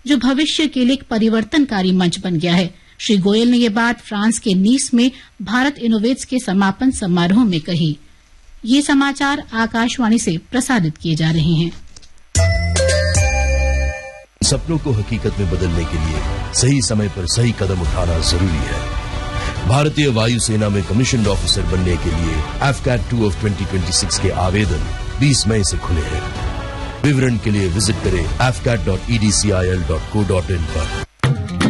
जो भविष्य के लिए एक परिवर्तनकारी मंच बन गया है। श्री गोयल ने ये बात फ्रांस के नीस में भारत इनोवेट्स के समापन समारोह में कही। ये समाचार आकाशवाणी से प्रसारित किए जा रहे हैं। सपनों को हकीकत में बदलने के लिए सही समय पर सही कदम उठाना जरूरी है। भारतीय वायुसेना में कमीशन्ड ऑफिसर बनने के लिए AFCAT 2 of 2026 के आवेदन 20 मई से खुले हैं। विवरण के लिए विजिट करें afcat.edcil.co.in पर।